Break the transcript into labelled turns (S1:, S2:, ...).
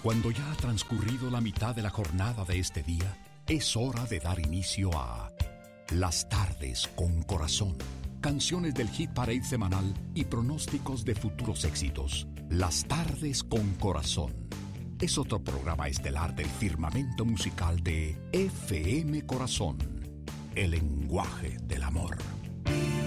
S1: Cuando ya ha transcurrido la mitad de la jornada de este día, es hora de dar inicio a Las Tardes con Corazón. Canciones del Hit Parade semanal y pronósticos de futuros éxitos. Las Tardes con Corazón. Es otro programa estelar del firmamento musical de FM Corazón. El lenguaje del amor.